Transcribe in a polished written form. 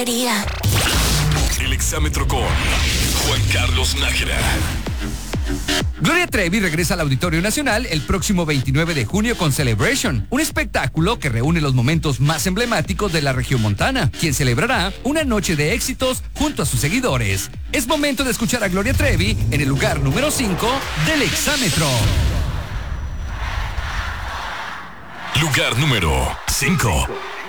El exámetro con Juan Carlos Nájera. Gloria Trevi regresa al Auditorio Nacional el próximo 29 de junio con Celebration, un espectáculo que reúne los momentos más emblemáticos de la regiomontana, quien celebrará una noche de éxitos junto a sus seguidores. Es momento de escuchar a Gloria Trevi en el lugar número 5 del exámetro. Lugar número 5.